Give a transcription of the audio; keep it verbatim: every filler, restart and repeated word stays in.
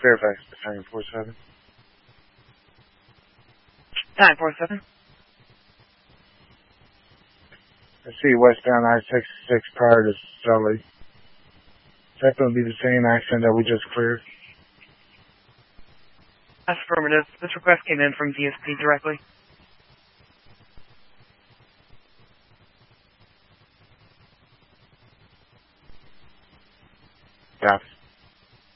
Fairfax, Battalion four seven. nine four seven. I see westbound I sixty-six prior to Sully. Is that going to be the same accident that we just cleared? That's affirmative. This request came in from D S P directly. Copy.